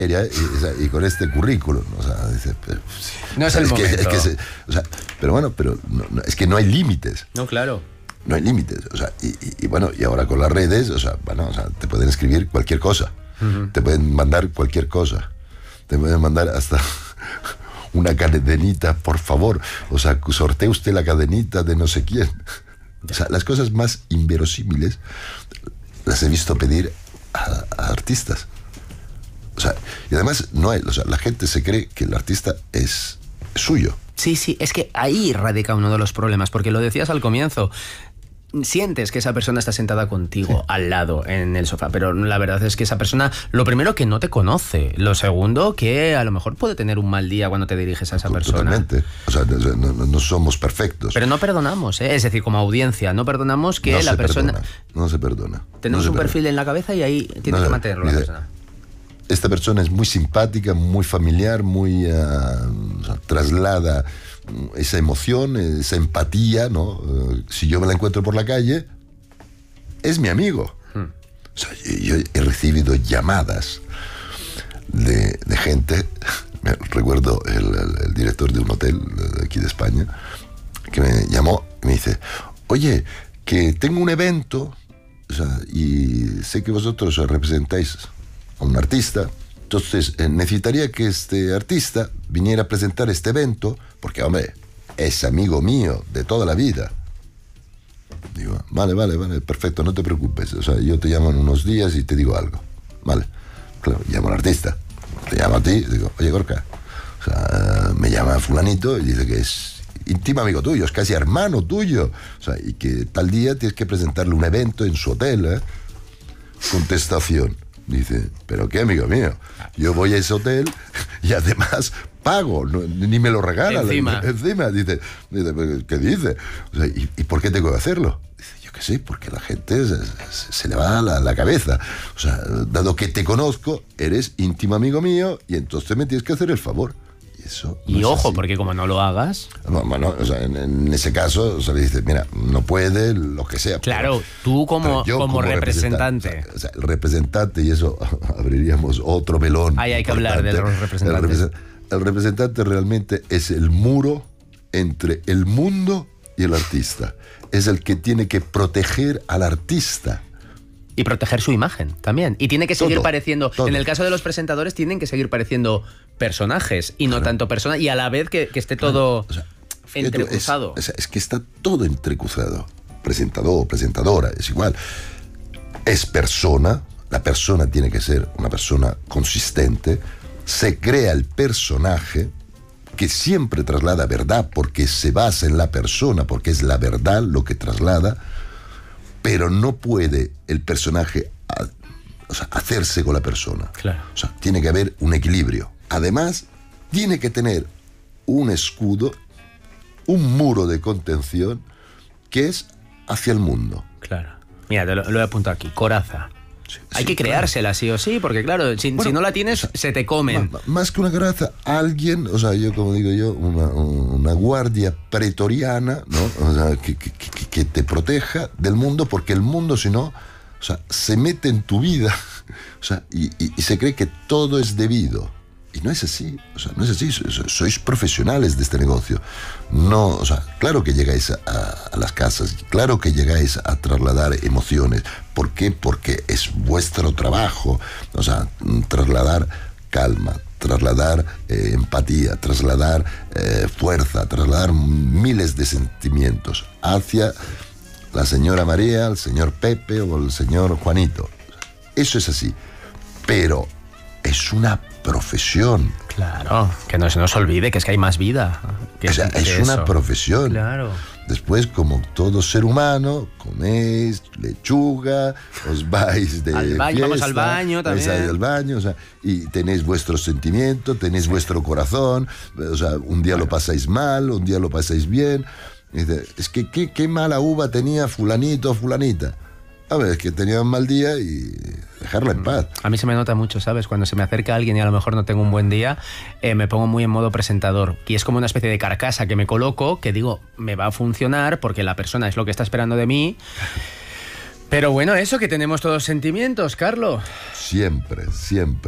y con este currículum, o sea, dice, no es el momento. Pero bueno, es que no hay límites. No, claro. No hay límites, o sea, y bueno, y ahora con las redes, o sea, te pueden escribir cualquier cosa, te pueden mandar cualquier cosa, te pueden mandar hasta una cadenita, por favor, o sea, sortee usted la cadenita de no sé quién. O sea, las cosas más inverosímiles las he visto pedir a artistas. O sea, y además la gente se cree que el artista es suyo. Sí, es que ahí radica uno de los problemas, porque lo decías al comienzo. Sientes que esa persona está sentada contigo al lado en el sofá, pero la verdad es que esa persona, lo primero, que no te conoce, lo segundo, que a lo mejor puede tener un mal día cuando te diriges a esa persona. Totalmente, o sea, no somos perfectos. Pero no perdonamos, es decir, como audiencia, no perdonamos que la persona... No se perdona. Tenemos un perfil en la cabeza y ahí tiene que mantenerlo la persona. Esta persona es muy simpática, muy familiar, muy traslada esa emoción, esa empatía, ¿no? Si yo me la encuentro por la calle, es mi amigo. O sea, yo he recibido llamadas de gente. Me recuerdo el director de un hotel de aquí de España, que me llamó y me dice, oye, que tengo un evento, o sea, y sé que vosotros representáis a un artista, entonces necesitaría que este artista viniera a presentar este evento, porque, hombre, es amigo mío de toda la vida. Digo, vale, perfecto, no te preocupes, o sea, yo te llamo en unos días y te digo algo. Vale, claro, llamo al artista, te llamo a ti, digo, oye, Gorka, o sea, me llama fulanito y dice que es íntimo amigo tuyo, es casi hermano tuyo, o sea, y que tal día tienes que presentarle un evento en su hotel, ¿eh? Contestación. Dice, ¿pero qué, amigo mío? Yo voy a ese hotel y además pago, ni me lo regala. Encima. Dice, ¿qué dice? O sea, ¿y por qué tengo que hacerlo? Dice, yo qué sé, porque la gente se le va a la cabeza. O sea, dado que te conozco, eres íntimo amigo mío y entonces me tienes que hacer el favor. Y ojo, así. Porque como no lo hagas... Bueno, o sea, en ese caso, o sea, le dices, mira, no puede, lo que sea. Claro, pero, tú como representante. O sea, el representante, y eso abriríamos otro melón. Ahí hay que hablar de los representantes. El representante realmente es el muro entre el mundo y el artista. Es el que tiene que proteger al artista. Y proteger su imagen también. Y tiene que seguir pareciendo... Todo. En el caso de los presentadores tienen que seguir pareciendo personajes y no tanto personas. Y a la vez que esté todo entrecruzado. Es que está todo entrecruzado. Presentador, presentadora, es igual. Es persona. La persona tiene que ser una persona consistente. Se crea el personaje que siempre traslada verdad porque se basa en la persona, porque es la verdad lo que traslada. Pero no puede el personaje hacerse con la persona. Claro. O sea, tiene que haber un equilibrio. Además, tiene que tener un escudo, un muro de contención que es hacia el mundo. Claro. Mira, lo he apuntado aquí, coraza. Sí, hay que creársela, claro. Sí o sí, porque claro, si no la tienes, se te comen. Más que una coraza, alguien, o sea, yo como digo yo, una guardia pretoriana, ¿no? O sea, que te proteja del mundo, porque el mundo, si no, o sea, se mete en tu vida, o sea, y se cree que todo es debido. Y no es así, o sea, no es así, sois profesionales de este negocio. No, o sea, claro que llegáis a las casas, claro que llegáis a trasladar emociones. ¿Por qué? Porque es vuestro trabajo, o sea, trasladar calma, trasladar empatía, trasladar fuerza, trasladar miles de sentimientos hacia la señora María, el señor Pepe o el señor Juanito. Eso es así, pero es una profesión. Claro, que no se nos olvide que es que hay más vida. O sea, es una profesión. Claro. Después, como todo ser humano, coméis lechuga, os vais de fiesta, vamos al baño también. Vais al baño, o sea, y tenéis vuestros sentimientos, tenéis vuestro corazón, o sea, un día lo pasáis mal, un día lo pasáis bien. Y dice, es que qué mala uva tenía fulanito o fulanita. A ver, es que tenía un mal día y dejarla en paz. A mí se me nota mucho, ¿sabes? Cuando se me acerca alguien y a lo mejor no tengo un buen día, me pongo muy en modo presentador. Y es como una especie de carcasa que me coloco, que digo, me va a funcionar porque la persona es lo que está esperando de mí. Pero bueno, eso, que tenemos todos sentimientos, Carlos. Siempre, siempre.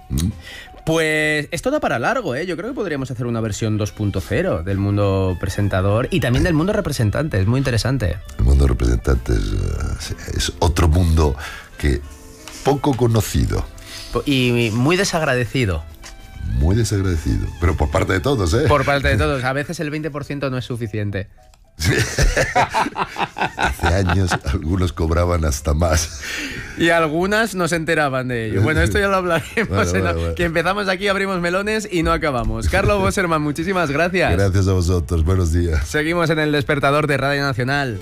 Pues esto da para largo, ¿eh? Yo creo que podríamos hacer una versión 2.0 del mundo presentador y también del mundo representante. Es muy interesante. El mundo representante es otro mundo que poco conocido. Y muy desagradecido. Muy desagradecido. Pero por parte de todos, ¿eh? Por parte de todos. A veces el 20% no es suficiente. Hace años algunos cobraban hasta más. Y algunas no se enteraban de ello. Bueno, esto ya lo hablaremos. Bueno. Que empezamos aquí, abrimos melones y no acabamos. Carlos Boserman, muchísimas gracias. Gracias a vosotros. Buenos días. Seguimos en el despertador de Radio Nacional.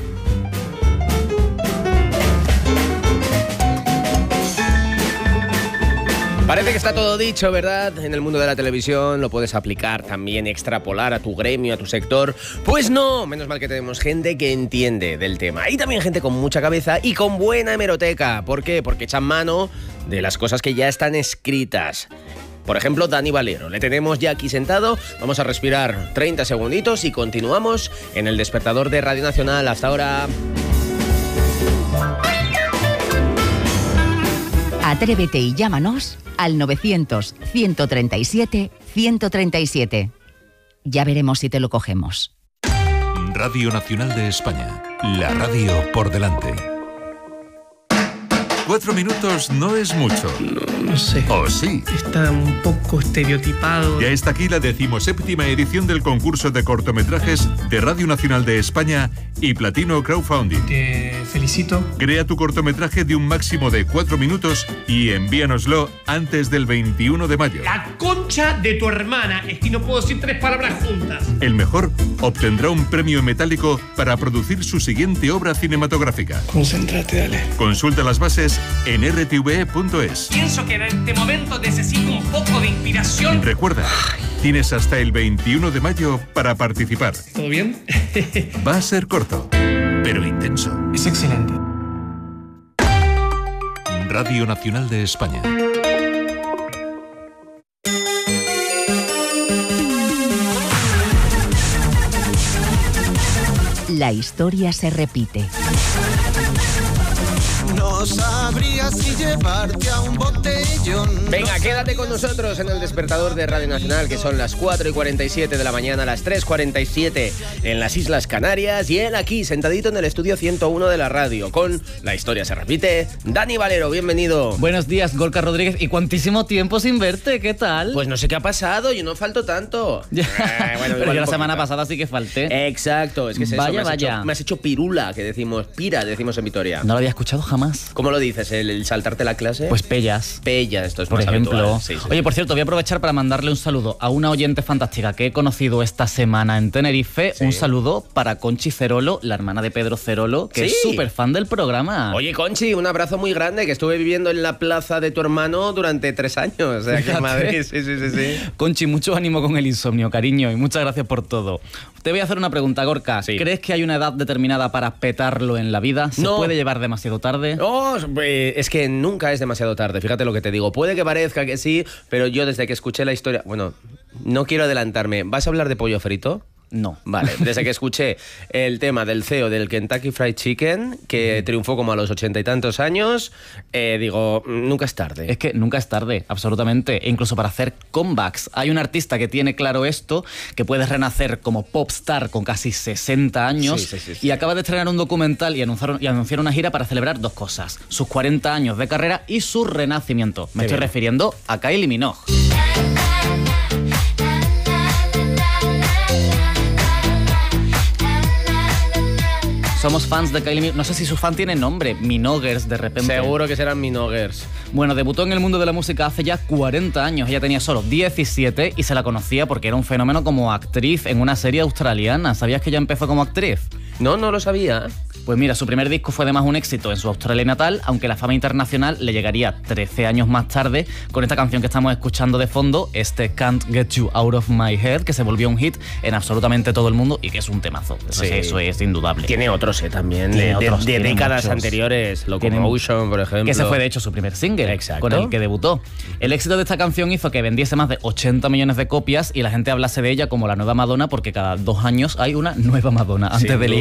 Parece que está todo dicho, ¿verdad? En el mundo de la televisión lo puedes aplicar también, extrapolar a tu gremio, a tu sector. Pues no, menos mal que tenemos gente que entiende del tema. Y también gente con mucha cabeza y con buena hemeroteca. ¿Por qué? Porque echan mano de las cosas que ya están escritas. Por ejemplo, Dani Valero. Le tenemos ya aquí sentado. Vamos a respirar 30 segunditos y continuamos en el despertador de Radio Nacional. Hasta ahora. Atrévete y llámanos al 900-137-137. Ya veremos si te lo cogemos. Radio Nacional de España. La radio por delante. 4 minutos no es mucho. No sé. ¿O sí? Está un poco estereotipado. Ya está aquí la 17ª edición del concurso de cortometrajes de Radio Nacional de España y Platino Crowdfunding. Te felicito. Crea tu cortometraje de un máximo de 4 minutos y envíanoslo antes del 21 de mayo. La concha de tu hermana. Es que no puedo decir 3 palabras juntas. El mejor obtendrá un premio metálico para producir su siguiente obra cinematográfica. Concéntrate, dale. Consulta las bases en rtve.es. Pienso que en este momento necesito un poco de inspiración. Recuerda, tienes hasta el 21 de mayo para participar. ¿Todo bien? Va a ser corto, pero intenso. Es excelente. Radio Nacional de España. La historia se repite. No sabría si llevarte a un botellón. Venga, quédate con nosotros en el despertador de Radio Nacional, que son las 4:47 de la mañana, las 3:47 en las Islas Canarias, y él aquí, sentadito en el estudio 101 de la radio, con La historia se repite. Dani Valero, bienvenido. Buenos días, Gorka Rodríguez. ¿Y cuantísimo tiempo sin verte? ¿Qué tal? Pues no sé qué ha pasado, yo no falto tanto. Pero yo la semana pasada sí que falté. Exacto, es que es eso. Vaya. Me has hecho pirula, que decimos, decimos en Vitoria. No lo había escuchado jamás. ¿Cómo lo dices? ¿El saltarte la clase? Pues pellas. Esto es por más ejemplo. habitual. Sí. Oye, por cierto, voy a aprovechar para mandarle un saludo a una oyente fantástica que he conocido esta semana en Tenerife. Sí. Un saludo para Conchi Cerolo, la hermana de Pedro Cerolo, que es súper fan del programa. Oye, Conchi, un abrazo muy grande, que estuve viviendo en la plaza de tu hermano durante 3 años, aquí en Madrid. Sí. Conchi, mucho ánimo con el insomnio, cariño, y muchas gracias por todo. Te voy a hacer una pregunta, Gorka. Sí. ¿Crees que hay una edad determinada para petarlo en la vida? ¿Se puede llevar demasiado tarde? No, es que nunca es demasiado tarde, fíjate lo que te digo. Puede que parezca que sí, pero yo desde que escuché la historia... Bueno, no quiero adelantarme. ¿Vas a hablar de pollo frito? No. Vale, desde que escuché el tema del CEO del Kentucky Fried Chicken, que triunfó como a los 80 y tantos años, digo, nunca es tarde. Es que nunca es tarde, absolutamente. E incluso para hacer comebacks. Hay un artista que tiene claro esto, que puede renacer como popstar con casi 60 años. Sí. Y acaba de estrenar un documental y anunciar una gira para celebrar 2 cosas. Sus 40 años de carrera y su renacimiento. Me estoy refiriendo a Kylie Minogue. Somos fans de Kylie Minogue. No sé si su fan tiene nombre, Minoguers de repente. Seguro que serán Minoguers. Bueno, debutó en el mundo de la música hace ya 40 años. Ella tenía solo 17 y se la conocía porque era un fenómeno como actriz en una serie australiana. ¿Sabías que ella empezó como actriz? No lo sabía. Pues mira, su primer disco fue además un éxito en su Australia natal, aunque la fama internacional le llegaría 13 años más tarde con esta canción que estamos escuchando de fondo, este Can't Get You Out of My Head, que se volvió un hit en absolutamente todo el mundo y que es un temazo. Eso es indudable. Tiene otros también, de décadas anteriores, Locomotion, por ejemplo. Que ese fue de hecho su primer single. Exacto. Con el que debutó. El éxito de esta canción hizo que vendiese más de 80 millones de copias y la gente hablase de ella como la nueva Madonna, porque cada 2 años hay una nueva Madonna, antes de Lady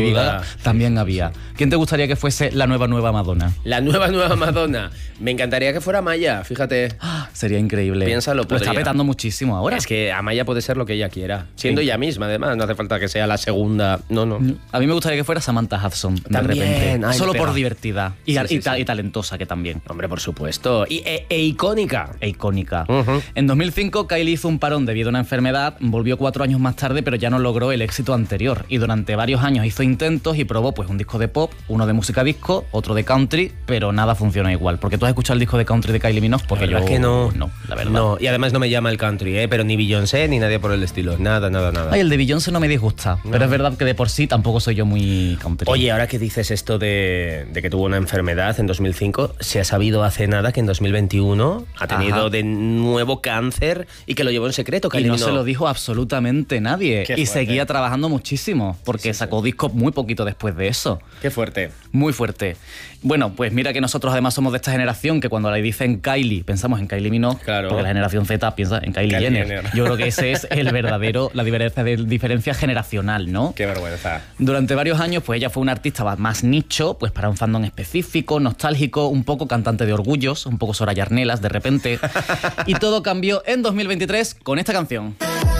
Lady Gaga también había. ¿Quién te gustaría que fuese la nueva Madonna? La nueva Madonna. Me encantaría que fuera Amaya, fíjate. Sería increíble. Piénsalo, lo está petando muchísimo ahora. Es que Amaya puede ser lo que ella quiera. Siendo ella misma, además. No hace falta que sea la segunda. No. A mí me gustaría que fuera Samantha Hudson, También. de repente. Ay, Solo pero... por divertida. Y talentosa, que también. Hombre, por supuesto. E icónica. Icónica. Uh-huh. En 2005, Kylie hizo un parón debido a una enfermedad, volvió 4 años más tarde, pero ya no logró el éxito anterior. Y durante varios años hizo intentos y probó pues un disco de pop, uno de música disco, otro de country, pero nada funciona igual. Porque tú has escuchado el disco de country de Kylie Minogue, porque yo... Es que no. No, la verdad. No, y además no me llama el country, pero ni Beyoncé ni nadie por el estilo. Nada. Ay, el de Beyoncé no me disgusta, pero es verdad que de por sí tampoco soy yo muy country. Oye, ahora que dices esto de que tuvo una enfermedad en 2005, se ha sabido hace nada que en 2021 ha tenido de nuevo cáncer y que lo llevó en secreto. Y no se lo dijo absolutamente nadie. Qué y fuerte. seguía trabajando muchísimo, porque sacó discos muy poquito después de eso. Qué fuerte. Muy fuerte. Bueno, pues mira que nosotros además somos de esta generación que cuando le dicen Kylie, pensamos en Kylie Minogue, Claro. porque la generación Z piensa en Kylie Jenner. Yo creo que ese es la diferencia generacional, ¿no? Qué vergüenza. Durante varios años, pues ella fue una artista más nicho, pues para un fandom específico, nostálgico, un poco cantante de orgullos, un poco Soraya Arnelas de repente. Y todo cambió en 2023 con esta canción.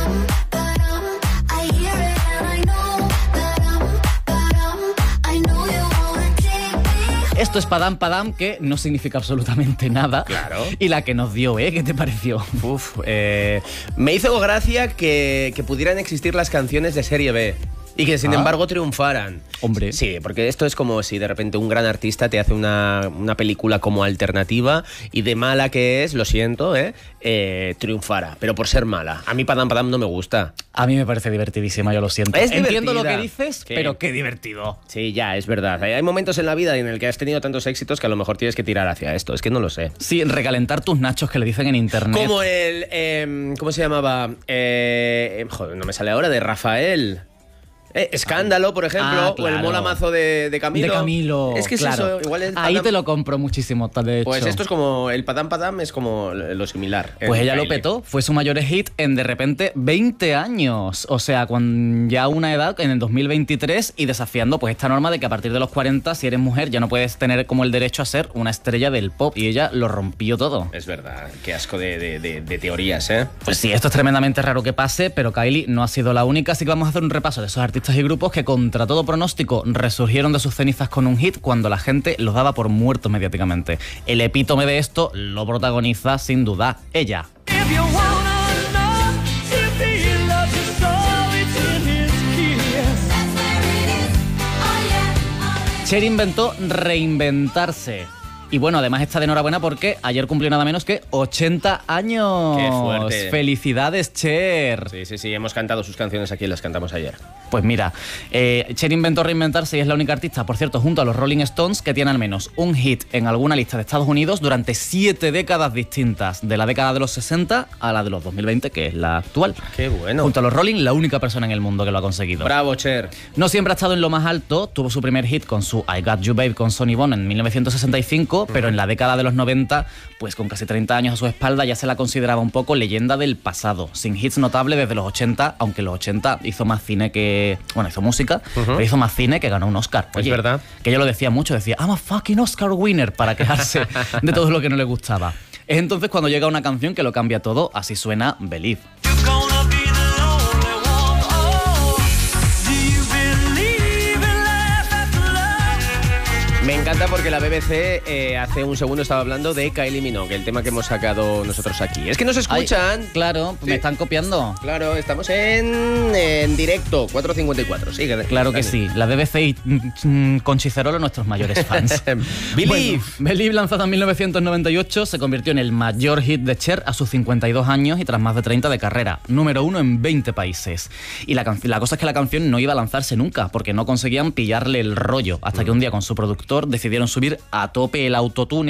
Esto es Padam Padam, que no significa absolutamente nada. Claro. Y la que nos dio, ¿qué te pareció? Me hizo gracia que pudieran existir las canciones de serie B. Y que sin embargo triunfaran. Hombre. Sí, porque esto es como si de repente un gran artista te hace una película como alternativa y de mala que es, lo siento, triunfara. Pero por ser mala. A mí Padam Padam no me gusta. A mí me parece divertidísima, yo lo siento. Es Entiendo divertida. lo que dices, ¿Qué? pero qué divertido. Sí, ya, es verdad. Hay momentos en la vida en el que has tenido tantos éxitos que a lo mejor tienes que tirar hacia esto. Es que no lo sé. Sí, recalentar tus nachos que le dicen en internet. Como el... ¿cómo se llamaba? Joder, no me sale ahora, de Rafael. Escándalo, por ejemplo, claro. O el Mola Mazo de Camilo. De Camilo, Es que claro. es eso, igual es Ahí Padam- te lo compro muchísimo, de hecho. Pues esto es como el Padam Padam, es como lo similar. Pues en ella lo Kylie. petó, fue su mayor hit en de repente 20 años. O sea, con ya una edad en el 2023 y desafiando pues esta norma de que a partir de los 40, si eres mujer, ya no puedes tener como el derecho a ser una estrella del pop. Y ella lo rompió todo. Es verdad, qué asco de teorías, ¿eh? Pues sí, esto es tremendamente raro que pase, pero Kylie no ha sido la única, así que vamos a hacer un repaso de esos artistas y grupos que contra todo pronóstico resurgieron de sus cenizas con un hit cuando la gente los daba por muertos mediáticamente. El epítome de esto lo protagoniza sin duda ella. Cher inventó reinventarse. Y bueno, además está de enhorabuena porque ayer cumplió nada menos que 80 años. ¡Qué fuerte! ¡Felicidades, Cher! Sí, hemos cantado sus canciones aquí, las cantamos ayer. Pues mira, Cher inventó reinventarse y es la única artista, por cierto, junto a los Rolling Stones, que tiene al menos un hit en alguna lista de Estados Unidos durante 7 décadas distintas, de la década de los 60 a la de los 2020, que es la actual. ¡Qué bueno! Junto a los Rolling, la única persona en el mundo que lo ha conseguido. ¡Bravo, Cher! No siempre ha estado en lo más alto, tuvo su primer hit con su I Got You Babe con Sonny Bono en 1965, pero en la década de los 90, pues con casi 30 años a su espalda, ya se la consideraba un poco leyenda del pasado, sin hits notables desde los 80, aunque en los 80 hizo más cine que... Bueno, hizo música, pero hizo más cine que ganó un Oscar. Es verdad. Que ella lo decía mucho, decía, I'm a fucking Oscar winner, para quejarse de todo lo que no le gustaba. Es entonces cuando llega una canción que lo cambia todo, así suena Believe. Me encanta porque la BBC hace un segundo estaba hablando de Kylie Minogue, el tema que hemos sacado nosotros aquí. Es que nos escuchan. Ay, claro, Sí. me están copiando. Claro, estamos en directo, 4:54. Sí, Claro que sí, la BBC y Conchi Cerolo, nuestros mayores fans. Believe. Bueno, Believe, lanzada en 1998, se convirtió en el mayor hit de Cher a sus 52 años y tras más de 30 de carrera. Número 1 en 20 países. Y la cosa es que la canción no iba a lanzarse nunca, porque no conseguían pillarle el rollo, hasta que un día con su productor decidieron subir a tope el autotune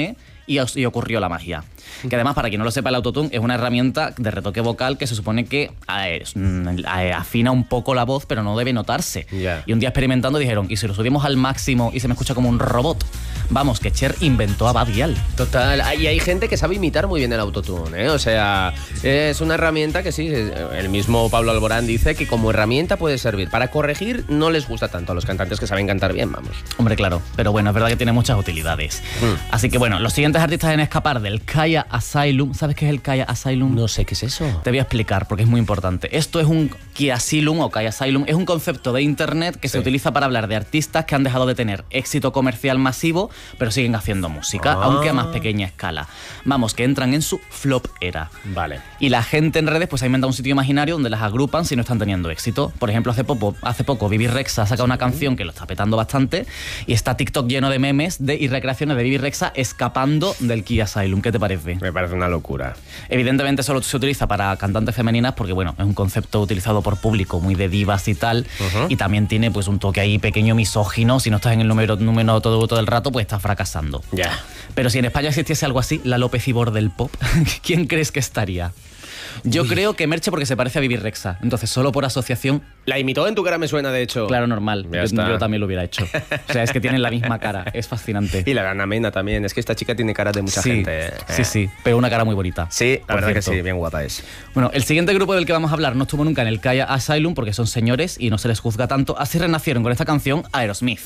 y ocurrió la magia. Que además, para quien no lo sepa, el autotune es una herramienta de retoque vocal que se supone que afina un poco la voz, pero no debe notarse. Yeah. Y un día experimentando dijeron, ¿y si lo subimos al máximo y se me escucha como un robot? Vamos, que Cher inventó a Babial. Total, y hay gente que sabe imitar muy bien el autotune, ¿eh? O sea, es una herramienta que sí, el mismo Pablo Alborán dice que como herramienta puede servir. Para corregir no les gusta tanto a los cantantes que saben cantar bien, vamos. Hombre, claro, pero bueno, es verdad que tiene muchas utilidades. Así que bueno, los siguientes artistas en escapar del Kaya Asylum. ¿Sabes qué es el Kaya Asylum? No sé qué es eso. Te voy a explicar porque es muy importante. Esto es un Kaya Asylum o Kaya Asylum, es un concepto de internet que se utiliza para hablar de artistas que han dejado de tener éxito comercial masivo, pero siguen haciendo música, aunque a más pequeña escala. Vamos, que entran en su flop era. Vale. Y la gente en redes pues ha inventado un sitio imaginario donde las agrupan si no están teniendo éxito. Por ejemplo, hace poco Bibi Rexha ha sacado una canción que lo está petando bastante y está TikTok lleno de memes y recreaciones de Bibi Rexha escapando del Kaya Asylum. ¿Qué te parece? Me parece una locura. Evidentemente solo se utiliza para cantantes femeninas porque, bueno, es un concepto utilizado por público muy de divas y tal, y también tiene pues un toque ahí pequeño misógino. Si no estás en el número todo el rato, pues estás fracasando. Ya. Pero si en España existiese algo así, la López Ibor del pop, ¿quién crees que estaría? Yo creo que Merche porque se parece a Bibi Rexha. Entonces, solo por asociación... La imitó En tu cara me suena, de hecho. Claro, normal. Yo también lo hubiera hecho. O sea, es que tienen la misma cara. Es fascinante. Y la Ana Mena también. Es que esta chica tiene cara de mucha gente. Sí. Pero una cara muy bonita. Sí, la verdad cierto. que sí. Bien guapa es. Bueno, el siguiente grupo del que vamos a hablar no estuvo nunca en el Kaya Asylum porque son señores y no se les juzga tanto. Así renacieron con esta canción Aerosmith.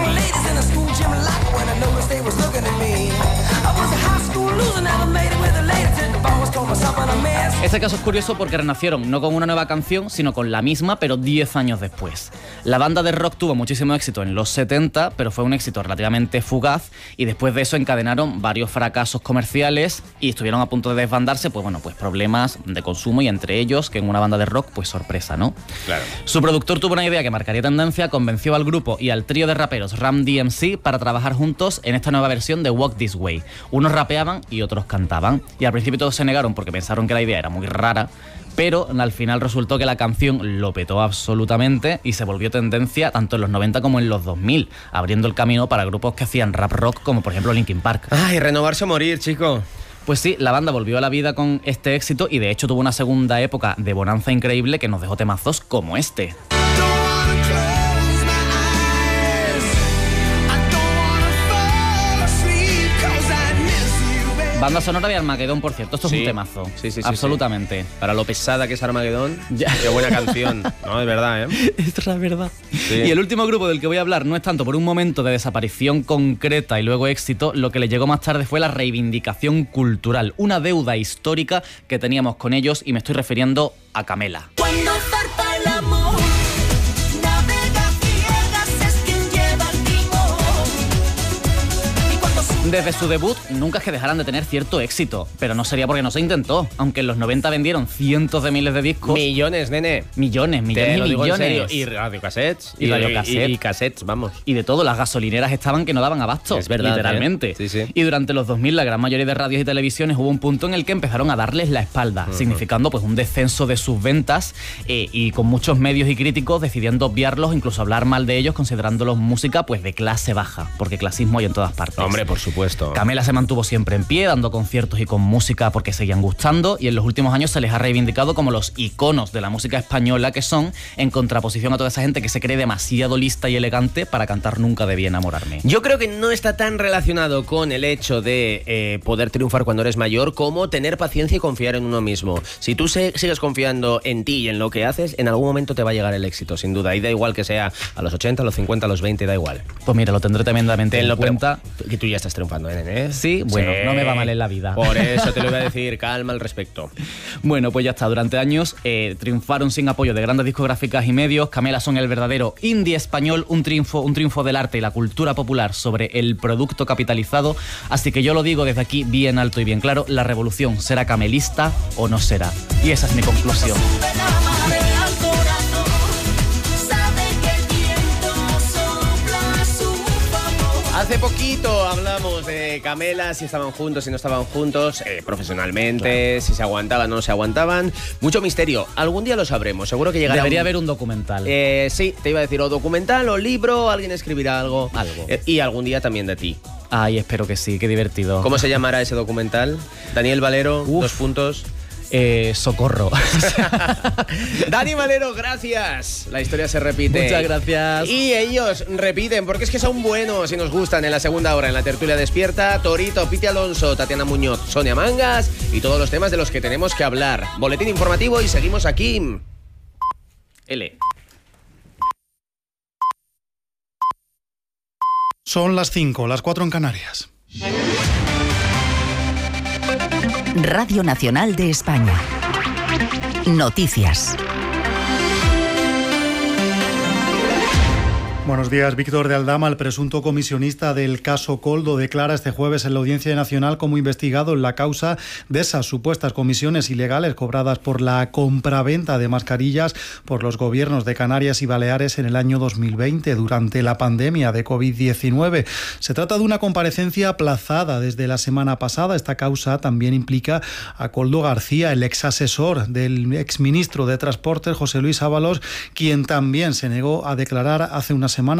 Este caso es curioso porque renacieron no con una nueva canción, sino con la misma, pero 10 años después. La banda de rock tuvo muchísimo éxito en los 70, pero fue un éxito relativamente fugaz y después de eso encadenaron varios fracasos comerciales y estuvieron a punto de desbandarse, pues problemas de consumo y entre ellos, que en una banda de rock, pues sorpresa, ¿no? Claro. Su productor tuvo una idea que marcaría tendencia, convenció al grupo y al trío de raperos Ram DMC para trabajar juntos en esta nueva versión de Walk This Way. Unos rapeaban y otros cantaban. Y al principio todos se negaron porque pensaron que la idea era muy rara, pero al final resultó que la canción lo petó absolutamente y se volvió tendencia tanto en los 90 como en los 2000, abriendo el camino para grupos que hacían rap rock como por ejemplo Linkin Park. Ay, renovarse o morir, chico. Pues sí, la banda volvió a la vida con este éxito y de hecho tuvo una segunda época de bonanza increíble que nos dejó temazos como este. Banda sonora de Armagedón, por cierto. Esto es un temazo. Sí. Absolutamente. Para lo pesada que es Armagedón, qué buena canción. No, es verdad, ¿eh? Es la verdad. Sí. Y el último grupo del que voy a hablar no es tanto por un momento de desaparición concreta y luego éxito, lo que le llegó más tarde fue la reivindicación cultural, una deuda histórica que teníamos con ellos y me estoy refiriendo a Camela. Cuando zarpa el amor, navega ciegas es quien lleva el timón. Y cuando Desde su debut nunca es que dejaran de tener cierto éxito, pero no sería porque no se intentó, aunque en los 90 vendieron cientos de miles de discos. Millones, nene. Millones Te y lo digo en millones. serio. Y radiocassettes. Y cassettes, vamos. Y de todo, las gasolineras estaban que no daban abasto. Es verdad, literalmente. ¿eh? Sí. Y durante los 2000 la gran mayoría de radios y televisiones hubo un punto en el que empezaron a darles la espalda, significando pues un descenso de sus ventas y con muchos medios y críticos decidiendo obviarlos, incluso hablar mal de ellos, considerándolos música pues de clase baja, porque clasismo hay en todas partes. Hombre, por supuesto. Camela se mantuvo siempre en pie, dando conciertos y con música porque seguían gustando, y en los últimos años se les ha reivindicado como los iconos de la música española que son, en contraposición a toda esa gente que se cree demasiado lista y elegante para cantar Nunca debí enamorarme. Yo creo que no está tan relacionado con el hecho de poder triunfar cuando eres mayor como tener paciencia y confiar en uno mismo. Si tú sigues confiando en ti y en lo que haces, en algún momento te va a llegar el éxito, sin duda. Y da igual que sea a los 80, a los 50, a los 20, da igual. Pues mira, lo tendré tremendamente en cuenta. Que tú ya estás triunfando, ¿eh? Sí, bueno, Sí. no me va mal en la vida. Por eso te lo iba a decir, calma al respecto. Bueno, pues ya está. Durante años triunfaron sin apoyo de grandes discográficas y medios. Camela son el verdadero indie español, un triunfo del arte y la cultura popular sobre el producto capitalizado. Así que yo lo digo desde aquí bien alto y bien claro, la revolución será camelista o no será. Y esa es mi conclusión. Hace poquito hablamos de Camela, si estaban juntos, si no estaban juntos, profesionalmente, claro. Si se aguantaban o no se aguantaban. Mucho misterio. Algún día lo sabremos, seguro que llegará. Debería haber un documental. Sí, te iba a decir, o documental, o libro, alguien escribirá algo. Y algún día también de ti. Ay, espero que sí, qué divertido. ¿Cómo se llamará ese documental? Daniel Valero, Uf. 2 puntos. Socorro. Dani Valero, gracias. La historia se repite. Muchas gracias. Y ellos repiten, porque es que son buenos y nos gustan. En la segunda hora, en la tertulia despierta, Torito, Piti Alonso, Tatiana Muñoz, Sonia Mangas y todos los temas de los que tenemos que hablar. Boletín informativo y seguimos aquí. L. Son las 5, las 4 en Canarias. Radio Nacional de España. Noticias. Buenos días. Víctor de Aldama, el presunto comisionista del caso Koldo, declara este jueves en la Audiencia Nacional como investigado en la causa de esas supuestas comisiones ilegales cobradas por la compraventa de mascarillas por los gobiernos de Canarias y Baleares en el año 2020 durante la pandemia de COVID-19. Se trata de una comparecencia aplazada desde la semana pasada. Esta causa también implica a Koldo García, el exasesor del exministro de Transportes, José Luis Ábalos, quien también se negó a declarar hace una semana.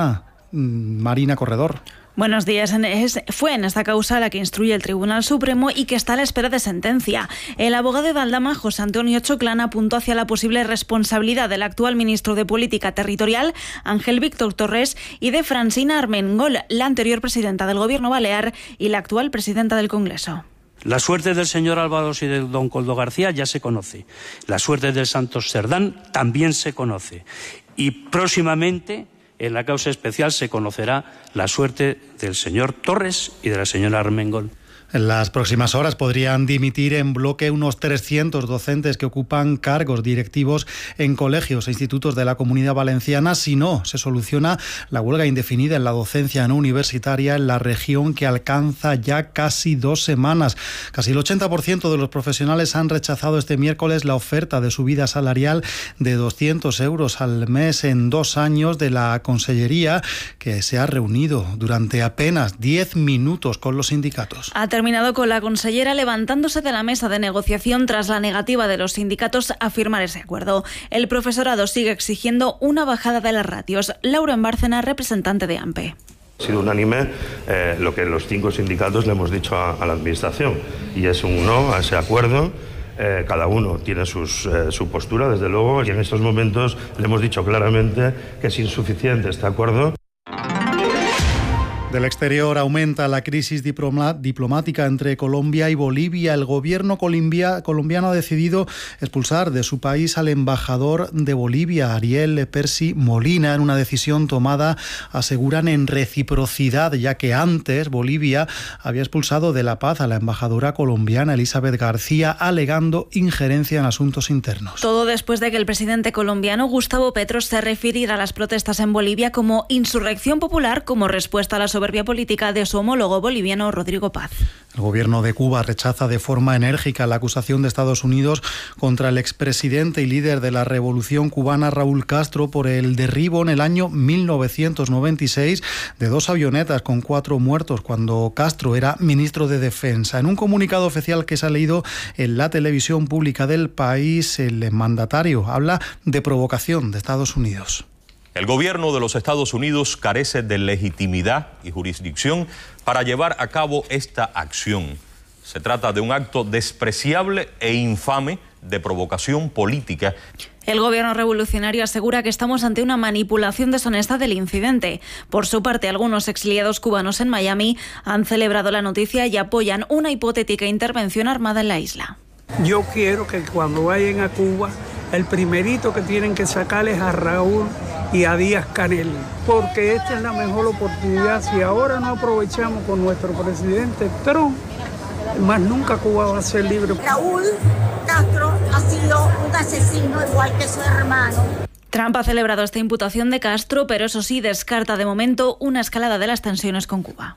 Marina Corredor. Buenos días. Fue en esta causa la que instruye el Tribunal Supremo y que está a la espera de sentencia. El abogado de Aldama, José Antonio Choclán, apuntó hacia la posible responsabilidad del actual ministro de Política Territorial, Ángel Víctor Torres, y de Francina Armengol, la anterior presidenta del Gobierno balear y la actual presidenta del Congreso. La suerte del señor Ábalos y de don Koldo García ya se conoce. La suerte del Santos Cerdán también se conoce. Y próximamente, en la causa especial, se conocerá la suerte del señor Torres y de la señora Armengol. En las próximas horas podrían dimitir en bloque unos 300 docentes que ocupan cargos directivos en colegios e institutos de la Comunidad Valenciana si no se soluciona la huelga indefinida en la docencia no universitaria en la región, que alcanza ya casi 2 semanas. Casi el 80% de los profesionales han rechazado este miércoles la oferta de subida salarial de 200 euros al mes en 2 años de la Consellería, que se ha reunido durante apenas 10 minutos con los sindicatos. Ha terminado con la consellera levantándose de la mesa de negociación tras la negativa de los sindicatos a firmar ese acuerdo. El profesorado sigue exigiendo una bajada de las ratios. Laura Bárcena, representante de AMPE. Ha sido unánime lo que los 5 sindicatos le hemos dicho a la Administración, y es un no a ese acuerdo. Cada uno tiene su postura, desde luego, y en estos momentos le hemos dicho claramente que es insuficiente este acuerdo. Del exterior aumenta la crisis diplomática entre Colombia y Bolivia. El gobierno colombiano ha decidido expulsar de su país al embajador de Bolivia, Ariel Percy Molina, en una decisión tomada, aseguran, en reciprocidad, ya que antes Bolivia había expulsado de La Paz a la embajadora colombiana Elizabeth García, alegando injerencia en asuntos internos. Todo después de que el presidente colombiano Gustavo Petro se refiriera a las protestas en Bolivia como insurrección popular, como respuesta a la soberbia política de su homólogo boliviano Rodrigo Paz. El gobierno de Cuba rechaza de forma enérgica la acusación de Estados Unidos contra el expresidente y líder de la Revolución cubana Raúl Castro por el derribo en el año 1996 de 2 avionetas con 4 muertos cuando Castro era ministro de Defensa. En un comunicado oficial que se ha leído en la televisión pública del país, el mandatario habla de provocación de Estados Unidos. El gobierno de los Estados Unidos carece de legitimidad y jurisdicción para llevar a cabo esta acción. Se trata de un acto despreciable e infame de provocación política. El gobierno revolucionario asegura que estamos ante una manipulación deshonesta del incidente. Por su parte, algunos exiliados cubanos en Miami han celebrado la noticia y apoyan una hipotética intervención armada en la isla. Yo quiero que cuando vayan a Cuba, el primerito que tienen que sacar es a Raúl y a Díaz-Canel, porque esta es la mejor oportunidad. Si ahora no aprovechamos con nuestro presidente Trump, más nunca Cuba va a ser libre. Raúl Castro ha sido un asesino igual que su hermano. Trump ha celebrado esta imputación de Castro, pero eso sí, descarta de momento una escalada de las tensiones con Cuba.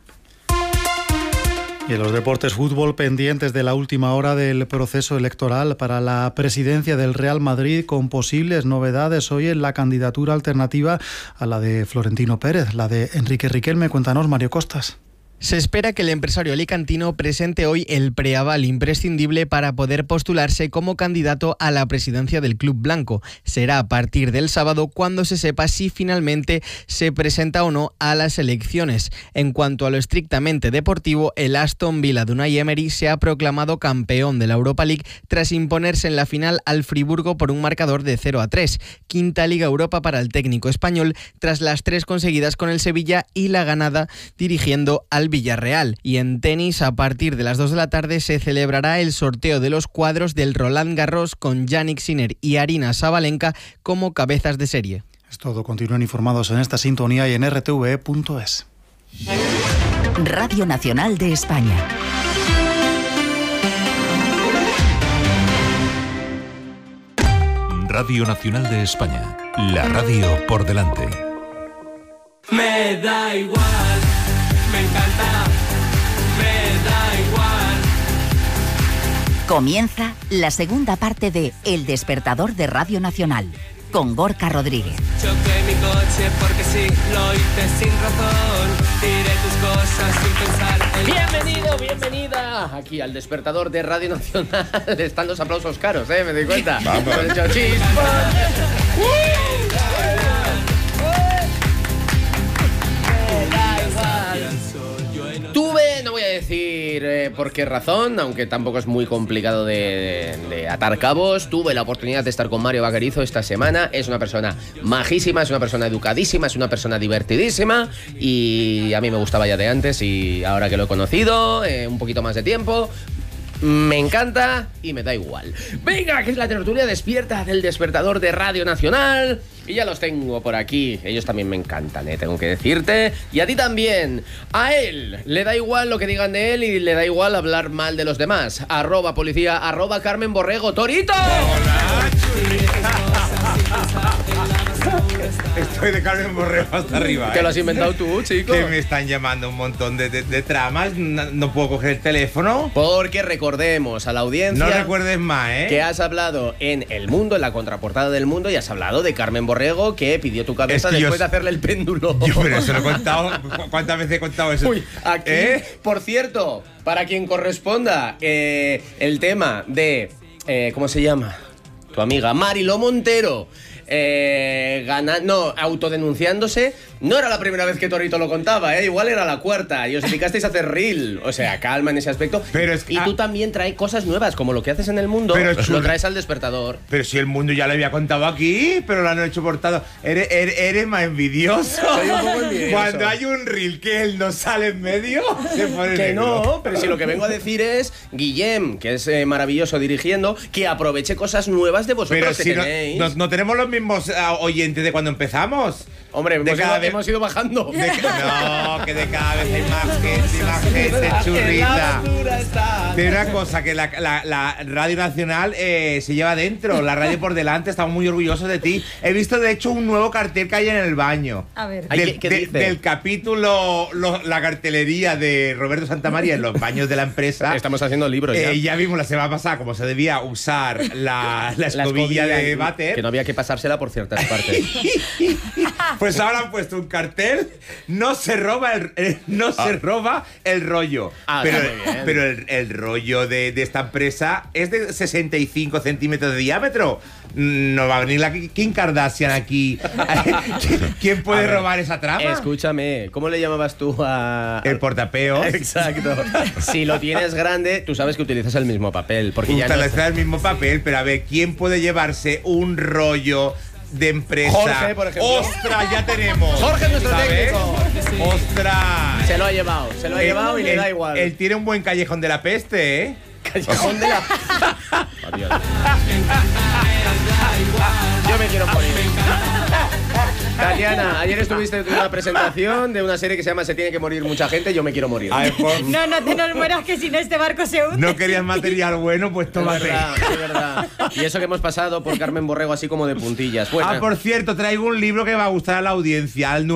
Y en los deportes, fútbol, pendientes de la última hora del proceso electoral para la presidencia del Real Madrid, con posibles novedades hoy en la candidatura alternativa a la de Florentino Pérez, la de Enrique Riquelme. Cuéntanos, Mario Costas. Se espera que el empresario alicantino presente hoy el preaval imprescindible para poder postularse como candidato a la presidencia del club blanco. Será a partir del sábado cuando se sepa si finalmente se presenta o no a las elecciones. En cuanto a lo estrictamente deportivo, el Aston Villa de Unai Emery se ha proclamado campeón de la Europa League tras imponerse en la final al Friburgo por un marcador de 0-3. Quinta Liga Europa para el técnico español tras las 3 conseguidas con el Sevilla y la ganada dirigiendo al Villarreal. Y en tenis, a partir de las 2 de la tarde se celebrará el sorteo de los cuadros del Roland Garros con Jannik Sinner y Aryna Sabalenka como cabezas de serie. Es todo. Continúen informados en esta sintonía y en rtve.es. Radio Nacional de España. Radio Nacional de España. La radio por delante. Me da igual, me encanta, me da igual. Comienza la segunda parte de El Despertador de Radio Nacional, con Gorka Rodríguez. Choqué mi coche porque sí, lo hice sin razón. Tiré tus cosas sin pensar en... Bienvenido, bienvenida aquí al Despertador de Radio Nacional. Están los aplausos caros, me doy cuenta. Vamos. Con el chispa. Tuve, no voy a decir por qué razón, aunque tampoco es muy complicado de atar cabos, tuve la oportunidad de estar con Mario Vaquerizo esta semana. Es una persona majísima, es una persona educadísima, es una persona divertidísima y a mí me gustaba ya de antes y ahora que lo he conocido, un poquito más de tiempo, me encanta y me da igual. Venga, que es la tertulia despierta del Despertador de Radio Nacional. Y ya los tengo por aquí. Ellos también me encantan, tengo que decirte. Y a ti también. A él le da igual lo que digan de él y le da igual hablar mal de los demás. @policía, @Carmen Borrego. ¡Torito! Hola, estoy de Carmen Borrego hasta arriba. ¿Te lo has inventado tú, chico? Que me están llamando un montón de tramas. No puedo coger el teléfono. Porque recordemos a la audiencia. No recuerdes más, que has hablado en El Mundo, en la contraportada del Mundo, y has hablado de Carmen Borrego, que pidió tu cabeza después de hacerle el péndulo. Yo, pero eso lo he contado. ¿Cuántas veces he contado eso? Uy, aquí, por cierto, para quien corresponda, el tema de. ¿Cómo se llama? Tu amiga Mariló Montero. Autodenunciándose. No era la primera vez que Torito lo contaba, igual era la cuarta. Y os dedicasteis a hacer reel. O sea, calma en ese aspecto. Pero es que, y tú también traes cosas nuevas, como lo que haces en El Mundo, lo traes al Despertador. Pero si El Mundo ya lo había contado aquí, pero lo han hecho portado. Eres más envidioso. Soy un poco envidioso. Cuando hay un reel que él no sale en medio, se pone que negro. No, pero si lo que vengo a decir es Guillem, que es maravilloso dirigiendo, que aproveche cosas nuevas de vosotros. Pero que si tenéis. no tenemos los mismos oyentes de cuando empezamos. Hombre, hemos ido bajando. No, que de cada vez hay más gente, churrita. Pero una cosa, que la Radio Nacional se lleva dentro, la radio por delante, estamos muy orgullosos de ti. He visto, de hecho, un nuevo cartel que hay en el baño. A ver. ¿Qué dice? Del capítulo, la cartelería de Roberto Santamaría en los baños de la empresa. Estamos haciendo libros ya. Ya vimos la semana pasada cómo se debía usar la escobilla de váter. Que no había que pasársela por ciertas partes. Pues ahora han puesto un cartel: no se roba el rollo. Pero el rollo de esta empresa es de 65 centímetros de diámetro. No va a venir la Kim Kardashian aquí. ¿Quién puede robar esa trama? Escúchame, ¿cómo le llamabas tú a...? El portapeos. Exacto. Si lo tienes grande, tú sabes que utilizas el mismo papel. Porque ya utilizas el mismo papel, pero a ver, ¿quién puede llevarse un rollo de empresa? Jorge, por ejemplo. ¡Ostras, ya tenemos! Jorge, nuestro técnico. ¡Ostras! Se lo ha llevado y le da igual. Él tiene un buen callejón de la peste, Callejón de la... Adiós. Yo me quiero morir. Tatiana, ayer estuviste en una presentación de una serie que se llama Se tiene que morir mucha gente. Yo me quiero morir. No te nos mueras, que si no este barco se hunde. ¿No querías material bueno? Pues tómate. Es verdad. Y eso que hemos pasado por Carmen Borrego así como de puntillas. Bueno. Por cierto, traigo un libro que va a gustar a la audiencia. Al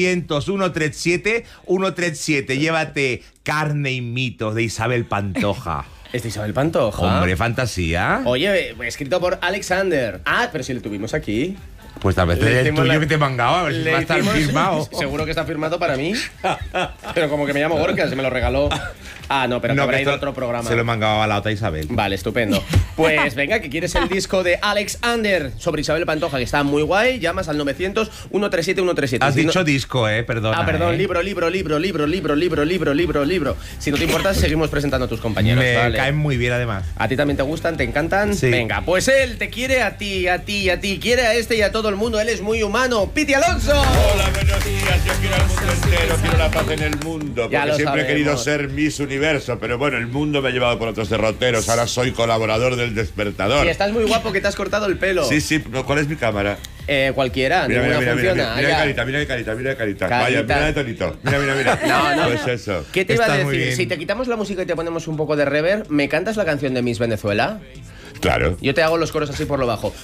900-137-137. Llévate Carne y mitos de Isabel Pantoja. ¿Es de Isabel Pantoja? Hombre, fantasía. Oye, escrito por Alexander. Pero si lo tuvimos aquí. Pues tal vez es el tuyo que te mangaba, a ver si va a estar firmado. Seguro que está firmado para mí. Pero como que me llamo Gorka, se me lo regaló. Ah, no, pero que habrá ido a otro programa. Se lo mangaba a la otra Isabel. Vale, estupendo. Pues venga, que quieres el disco de Alexander sobre Isabel Pantoja, que está muy guay. Llamas al 900-137-137. Has dicho disco, perdona. Ah, perdón, libro. Si no te importa, seguimos presentando a tus compañeros. Me caen muy bien, además. ¿A ti también te gustan? ¿Te encantan? Sí. Venga, pues él te quiere a ti. Quiere a este y a todo el mundo. Él es muy humano. ¡Piti Alonso! Hola, buenos días. Yo quiero al mundo entero, quiero la paz en el mundo. Ya Porque lo siempre he querido sabemos. ser Miss Universo, pero bueno, el mundo me ha llevado por otros derroteros. Ahora soy colaborador del Despertador. Y estás muy guapo, que te has cortado el pelo. Sí, no, ¿cuál es mi cámara? Cualquiera, ninguna funciona. Mira qué carita. Vaya, mira de tonito. Mira. No. Pues eso. ¿Qué te iba a Está muy decir? bien. Si te quitamos la música y te ponemos un poco de reverb, ¿me cantas la canción de Miss Venezuela? Claro. Yo te hago los coros así por lo bajo.